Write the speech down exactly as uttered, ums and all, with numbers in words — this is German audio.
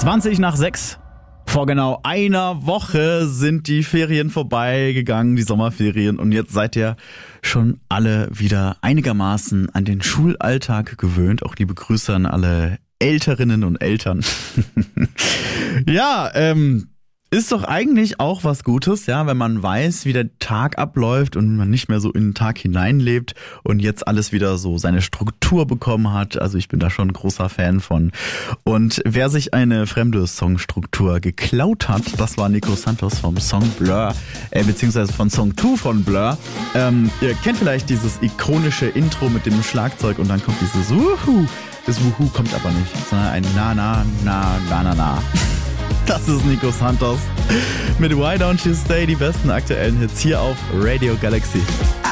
zwanzig nach sechs. Vor genau einer Woche sind die Ferien vorbeigegangen, die Sommerferien. Und jetzt seid ihr schon alle wieder einigermaßen an den Schulalltag gewöhnt. Auch liebe Grüße an alle Älterinnen und Eltern. ja, ähm... Ist doch eigentlich auch was Gutes, ja, wenn man weiß, wie der Tag abläuft und man nicht mehr so in den Tag hineinlebt und jetzt alles wieder so seine Struktur bekommen hat. Also ich bin da schon ein großer Fan von. Und wer sich eine fremde Songstruktur geklaut hat, das war Nico Santos vom Song Blur, äh, beziehungsweise von Song zwei von Blur. Ähm, ihr kennt vielleicht dieses ikonische Intro mit dem Schlagzeug und dann kommt dieses Wuhu. Das Wuhu kommt aber nicht, sondern ein Na, Na, Na, Na, Na, Na. Das ist Nico Santos mit Why Don't You Stay, die besten aktuellen Hits hier auf Radio Galaxy.